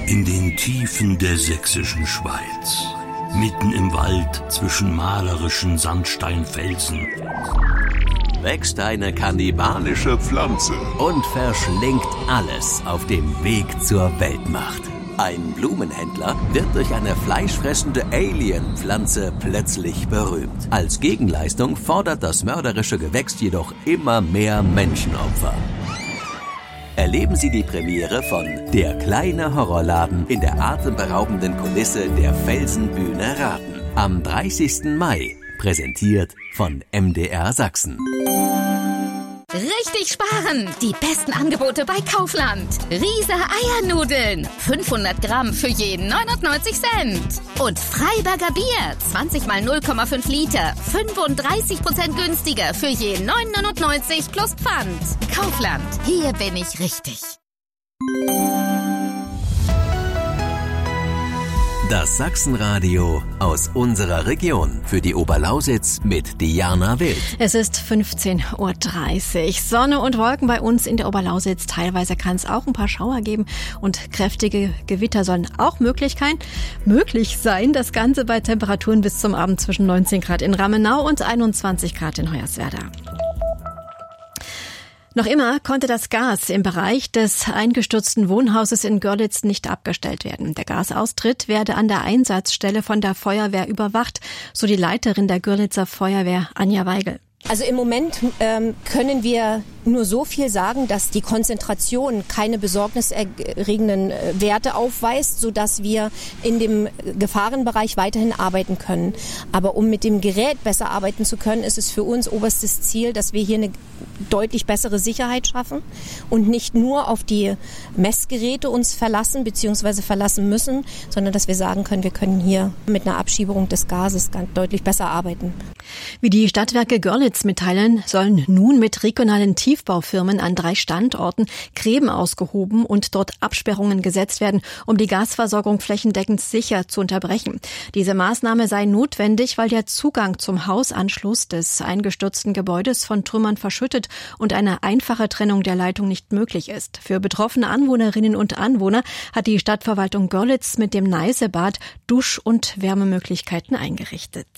In den Tiefen der sächsischen Schweiz, mitten im Wald zwischen malerischen Sandsteinfelsen, wächst eine kannibalische Pflanze und verschlingt alles auf dem Weg zur Weltmacht. Ein Blumenhändler wird durch eine fleischfressende Alien-Pflanze plötzlich berühmt. Als Gegenleistung fordert das mörderische Gewächs jedoch immer mehr Menschenopfer. Erleben Sie die Premiere von Der kleine Horrorladen in der atemberaubenden Kulisse der Felsenbühne Raten. Am 30. Mai, präsentiert von MDR Sachsen. Richtig sparen! Die besten Angebote bei Kaufland. Riese Eiernudeln. 500 Gramm für jeden 99 Cent. Und Freiberger Bier. 20 mal 0,5 Liter. 35% günstiger für jeden 9,99 plus Pfand. Kaufland. Hier bin ich richtig. Das Sachsenradio aus unserer Region für die Oberlausitz mit Diana Wild. Es ist 15:30 Uhr. Sonne und Wolken bei uns in der Oberlausitz. Teilweise kann es auch ein paar Schauer geben und kräftige Gewitter sollen auch möglich sein. Das Ganze bei Temperaturen bis zum Abend zwischen 19 Grad in Ramenau und 21 Grad in Hoyerswerda. Noch immer konnte das Gas im Bereich des eingestürzten Wohnhauses in Görlitz nicht abgestellt werden. Der Gasaustritt werde an der Einsatzstelle von der Feuerwehr überwacht, so die Leiterin der Görlitzer Feuerwehr, Anja Weigel. Also im Moment können wir nur so viel sagen, dass die Konzentration keine besorgniserregenden Werte aufweist, sodass wir in dem Gefahrenbereich weiterhin arbeiten können. Aber um mit dem Gerät besser arbeiten zu können, ist es für uns oberstes Ziel, dass wir hier eine deutlich bessere Sicherheit schaffen und nicht nur auf die Messgeräte uns verlassen bzw. verlassen müssen, sondern dass wir sagen können, wir können hier mit einer Abschieberung des Gases ganz deutlich besser arbeiten. Wie die Stadtwerke Görlitz mitteilen, sollen nun mit regionalen Tiefbaufirmen an 3 Standorten Gräben ausgehoben und dort Absperrungen gesetzt werden, um die Gasversorgung flächendeckend sicher zu unterbrechen. Diese Maßnahme sei notwendig, weil der Zugang zum Hausanschluss des eingestürzten Gebäudes von Trümmern verschüttet und eine einfache Trennung der Leitung nicht möglich ist. Für betroffene Anwohnerinnen und Anwohner hat die Stadtverwaltung Görlitz mit dem Neisebad Dusch- und Wärmemöglichkeiten eingerichtet.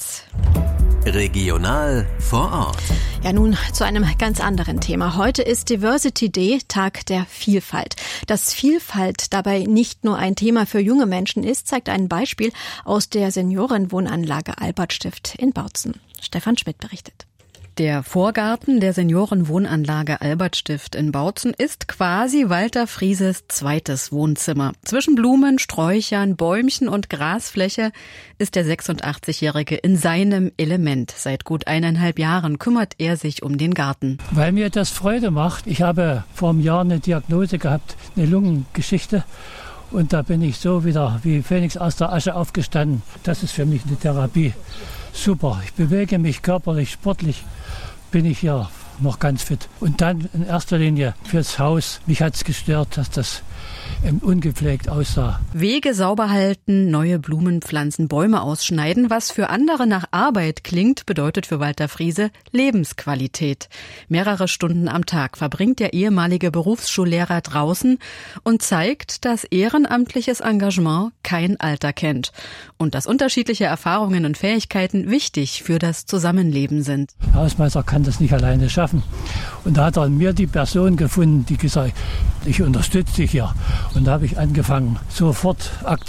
Regional vor Ort. Ja, nun zu einem ganz anderen Thema. Heute ist Diversity Day, Tag der Vielfalt. Dass Vielfalt dabei nicht nur ein Thema für junge Menschen ist, zeigt ein Beispiel aus der Seniorenwohnanlage Albertstift in Bautzen. Stefan Schmidt berichtet. Der Vorgarten der Seniorenwohnanlage Albertstift in Bautzen ist quasi Walter Frieses zweites Wohnzimmer. Zwischen Blumen, Sträuchern, Bäumchen und Grasfläche ist der 86-Jährige in seinem Element. Seit gut 1,5 Jahren kümmert er sich um den Garten. Weil mir das Freude macht. Ich habe vor einem Jahr eine Diagnose gehabt, eine Lungengeschichte. Und da bin ich so wieder wie Phönix aus der Asche aufgestanden. Das ist für mich eine Therapie. Super, ich bewege mich körperlich, sportlich, bin ich hier noch ganz fit. Und dann in erster Linie fürs Haus. Mich hat es gestört, dass das ungepflegt aussah. Wege sauber halten, neue Blumen pflanzen, Bäume ausschneiden. Was für andere nach Arbeit klingt, bedeutet für Walter Friese Lebensqualität. Mehrere Stunden am Tag verbringt der ehemalige Berufsschullehrer draußen und zeigt, dass ehrenamtliches Engagement kein Alter kennt und dass unterschiedliche Erfahrungen und Fähigkeiten wichtig für das Zusammenleben sind. Der Hausmeister kann das nicht alleine schaffen. Und da hat er in mir die Person gefunden, die gesagt hat, ich unterstütze dich hier. Und da habe ich angefangen, sofort aktiv